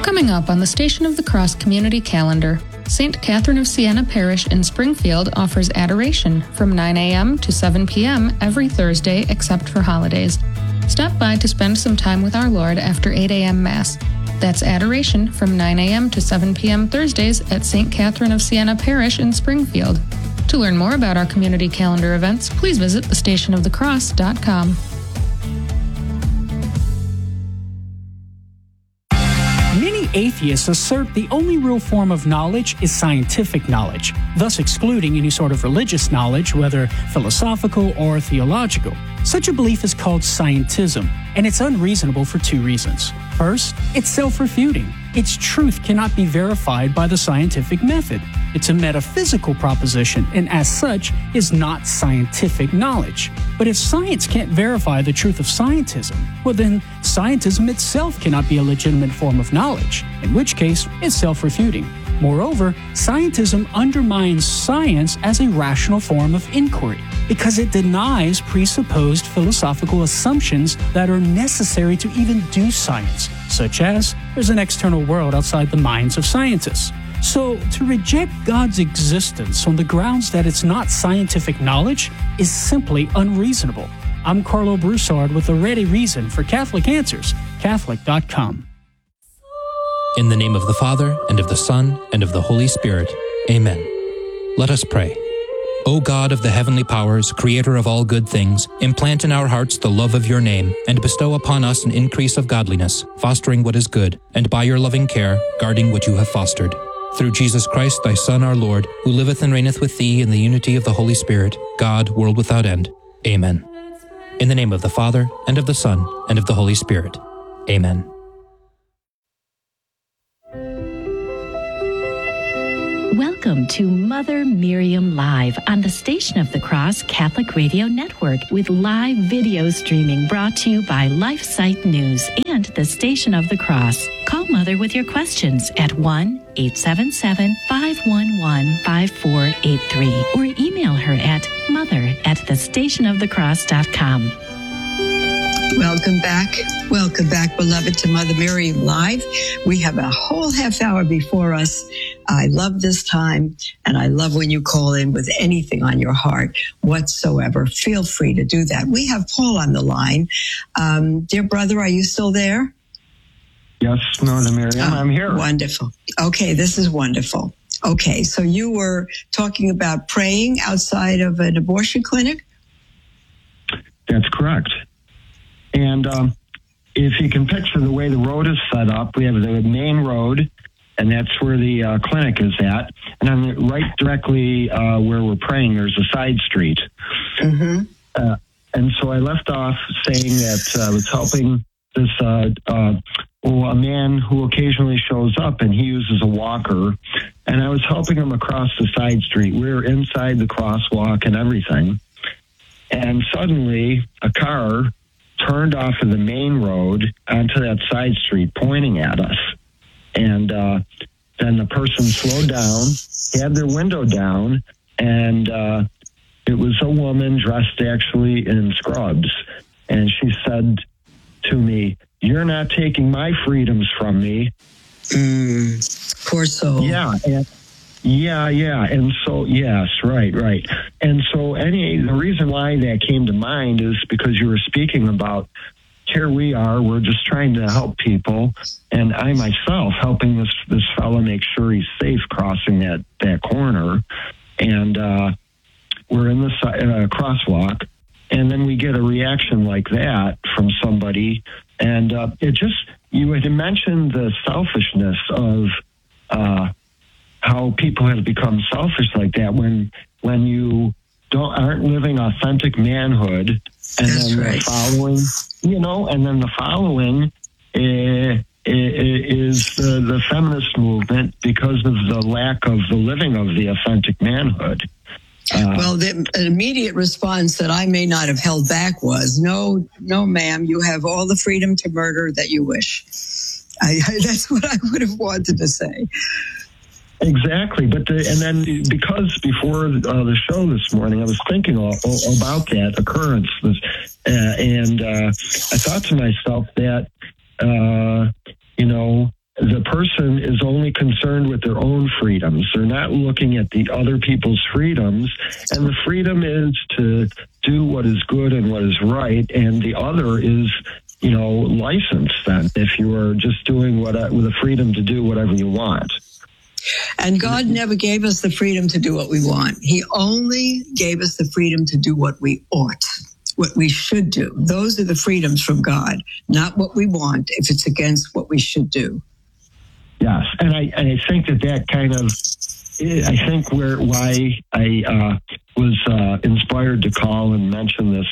Coming up on the Station of the Cross Community Calendar, St. Catherine of Siena Parish in Springfield offers adoration from 9 a.m. to 7 p.m. every Thursday except for holidays. Stop by to spend some time with our Lord after 8 a.m. Mass. That's adoration from 9 a.m. to 7 p.m. Thursdays at St. Catherine of Siena Parish in Springfield. To learn more about our community calendar events, please visit thestationofthecross.com. Many atheists assert the only real form of knowledge is scientific knowledge, thus excluding any sort of religious knowledge, whether philosophical or theological. Such a belief is called scientism, and it's unreasonable for two reasons. First, it's self-refuting. Its truth cannot be verified by the scientific method. It's a metaphysical proposition, and as such, is not scientific knowledge. But if science can't verify the truth of scientism, well then, scientism itself cannot be a legitimate form of knowledge, in which case, it's self-refuting. Moreover, scientism undermines science as a rational form of inquiry because it denies presupposed philosophical assumptions that are necessary to even do science, such as there's an external world outside the minds of scientists. So, to reject God's existence on the grounds that it's not scientific knowledge is simply unreasonable. I'm Carlo Broussard with a ready reason for Catholic Answers, Catholic.com. In the name of the Father, and of the Son, and of the Holy Spirit. Amen. Let us pray. O God of the heavenly powers, creator of all good things, implant in our hearts the love of your name, and bestow upon us an increase of godliness, fostering what is good, and by your loving care, guarding what you have fostered. Through Jesus Christ, thy Son, our Lord, who liveth and reigneth with thee in the unity of the Holy Spirit, God, world without end. Amen. In the name of the Father, and of the Son, and of the Holy Spirit. Amen. Welcome to Mother Miriam Live on the Station of the Cross Catholic Radio Network with live video streaming brought to you by LifeSite News and the Station of the Cross. Call Mother with your questions at 1-877-511-5483 or email her at mother@thestationofthecross.com. Welcome back, beloved, to Mother Miriam Live. We have a whole half hour before us. I love this time, and I love when you call in with anything on your heart whatsoever. Feel free to do that. We have Paul on the line. Dear brother, are you still there? Yes, Mother Miriam, I'm here. Wonderful. Okay, this is wonderful. Okay, so you were talking about praying outside of an abortion clinic? That's correct. And if you can picture the way the road is set up, we have the main road, and that's where the clinic is at. And then right directly where we're praying, there's a side street. Mm-hmm. And so I left off saying that I was helping this a man who occasionally shows up, and he uses a walker. And I was helping him across the side street. We were inside the crosswalk and everything. And suddenly, a car turned off of the main road onto that side street, pointing at us. And then the person slowed down, had their window down, and it was a woman dressed actually in scrubs. And she said to me, "You're not taking my freedoms from me." Poor soul. Yeah. And so, yes, right. And so the reason why that came to mind is because you were speaking about, here we are, we're just trying to help people. And I myself helping this fellow make sure he's safe crossing that corner. And we're in the crosswalk. And then we get a reaction like that from somebody. And you had mentioned the selfishness of how people have become selfish like that when you aren't living authentic manhood, and That's then right. the following, and then the following is the feminist movement because of the lack of the living of the authentic manhood. Well, the immediate response that I may not have held back was, no, ma'am, you have all the freedom to murder that you wish. That's what I would have wanted to say. Exactly, and then because before the show this morning, I was thinking about that occurrence, and I thought to myself that the person is only concerned with their own freedoms. They're not looking at the other people's freedoms. And the freedom is to do what is good and what is right. And the other is, license then if you are just doing with the freedom to do whatever you want. And God never gave us the freedom to do what we want. He only gave us the freedom to do what we ought, what we should do. Those are the freedoms from God, not what we want if it's against what we should do. Yes, and I think that kind of, I think why I was inspired to call and mention this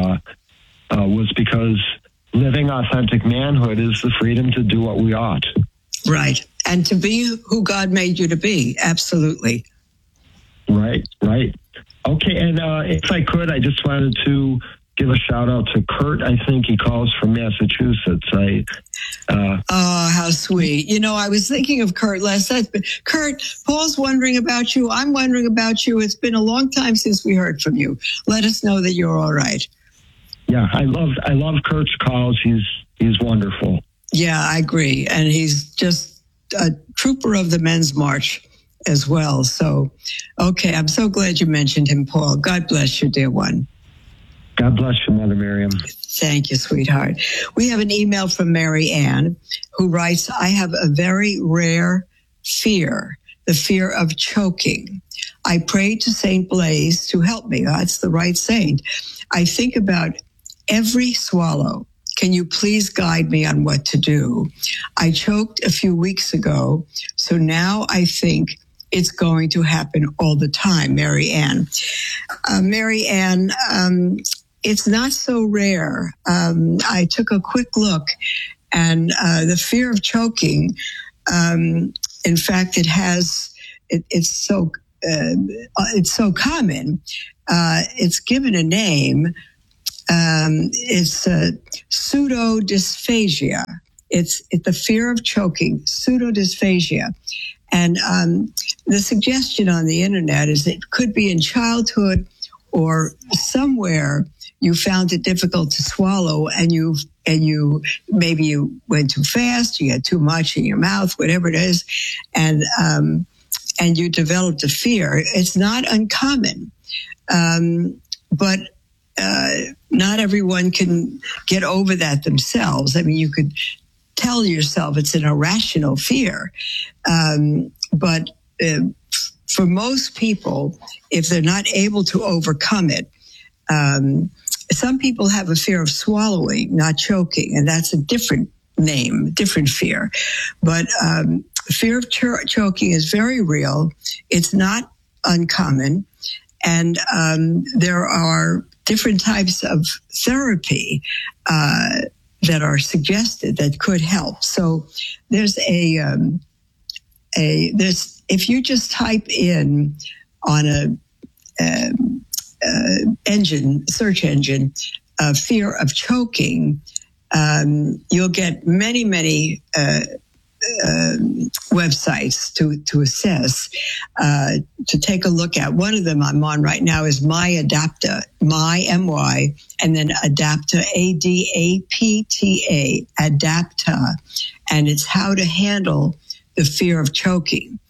was because living authentic manhood is the freedom to do what we ought. Right, and to be who God made you to be, absolutely. Right. Okay, and if I could, I just wanted to give a shout out to Kurt. I think he calls from Massachusetts. Oh, how sweet. I was thinking of Kurt last night. But Kurt, Paul's wondering about you. I'm wondering about you. It's been a long time since we heard from you. Let us know that you're all right. Yeah, I love Kurt's calls. He's wonderful. Yeah, I agree. And he's just a trooper of the Men's March as well. So, okay, I'm so glad you mentioned him, Paul. God bless you, dear one. God bless you, Mother Miriam. Thank you, sweetheart. We have an email from Mary Ann who writes, I have a very rare fear, the fear of choking. I prayed to St. Blaise to help me. That's the right saint. I think about every swallow. Can you please guide me on what to do? I choked a few weeks ago, so now I think it's going to happen all the time, Mary Ann. Mary Ann, it's not so rare. I took a quick look, and the fear of choking, in fact, it's so common. It's given a name. It's pseudodysphagia. It's the fear of choking, pseudodysphagia. And the suggestion on the internet is it could be in childhood or somewhere you found it difficult to swallow, and you maybe you went too fast, you had too much in your mouth, whatever it is, and you developed a fear. It's not uncommon, but not everyone can get over that themselves. I mean, you could tell yourself it's an irrational fear, but for most people, if they're not able to overcome it, some people have a fear of swallowing, not choking, and that's a different name, different fear. But fear of choking is very real. It's not uncommon, and there are different types of therapy that are suggested that could help. So there's if you just type in on a search engine, fear of choking, you'll get many websites to assess, to take a look at. One of them I'm on right now is MyAdapta, MY, and then Adapta, ADAPTA, Adapta, and it's how to handle the fear of choking.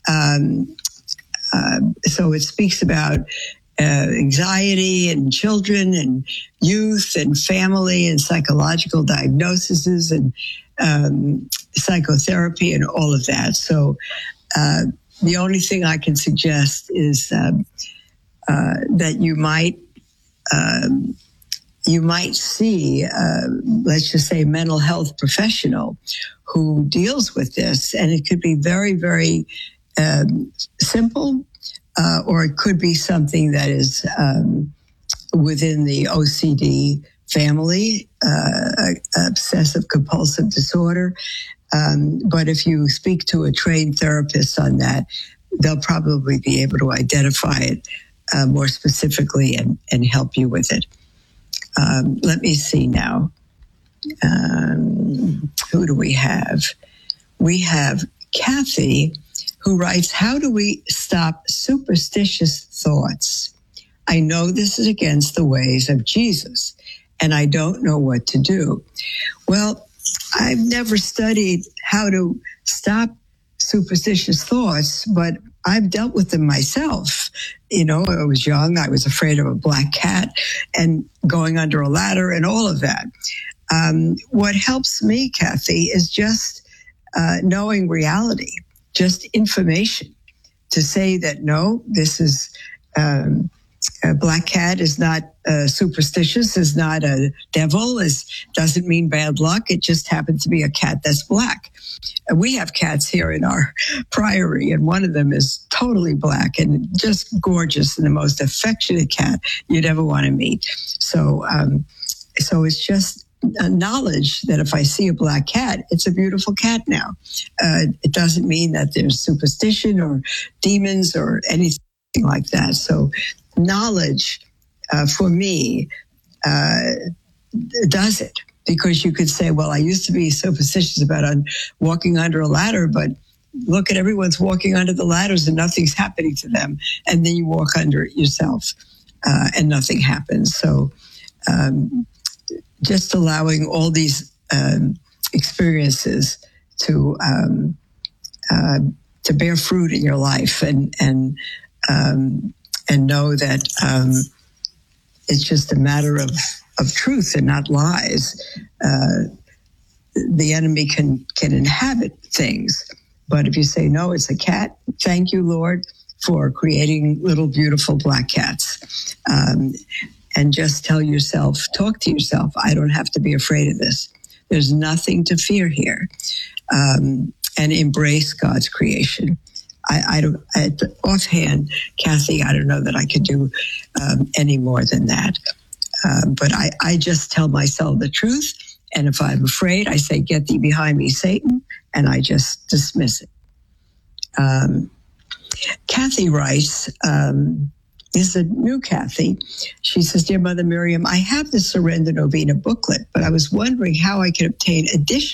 So it speaks about anxiety in children and youth and family and psychological diagnoses and psychotherapy and all of that. So the only thing I can suggest is that you might see, let's just say, a mental health professional who deals with this, and it could be very, very simple, or it could be something that is within the OCD family, obsessive compulsive disorder. But if you speak to a trained therapist on that, they'll probably be able to identify it more specifically and help you with it. Let me see now. Who do we have? We have Kathy, who writes, how do we stop superstitious thoughts? I know this is against the ways of Jesus, and I don't know what to do. Well, I've never studied how to stop superstitious thoughts, but I've dealt with them myself. You know, I was young. I was afraid of a black cat and going under a ladder and all of that. What helps me, Kathy, is just knowing reality, just information to say that, no, this is a black cat is not superstitious, is not a devil, doesn't mean bad luck. It just happens to be a cat that's black. We have cats here in our priory, and one of them is totally black and just gorgeous and the most affectionate cat you'd ever want to meet. So it's just a knowledge that if I see a black cat, it's a beautiful cat now. It doesn't mean that there's superstition or demons or anything like that. So knowledge, for me, does it. Because you could say, well, I used to be superstitious about walking under a ladder, but look at everyone's walking under the ladders and nothing's happening to them. And then you walk under it yourself and nothing happens. So just allowing all these experiences to bear fruit in your life and know that it's just a matter of truth and not lies. The enemy can inhabit things, but if you say, no, it's a cat, thank you, Lord, for creating little beautiful black cats. And just tell yourself, talk to yourself, I don't have to be afraid of this. There's nothing to fear here. And embrace God's creation. I don't, offhand, Kathy, I don't know that I could do any more than that. But I just tell myself the truth. And if I'm afraid, I say, get thee behind me, Satan. And I just dismiss it. Kathy writes, this is a new Kathy. She says, Dear Mother Miriam, I have the Surrender Novena booklet, but I was wondering how I could obtain additional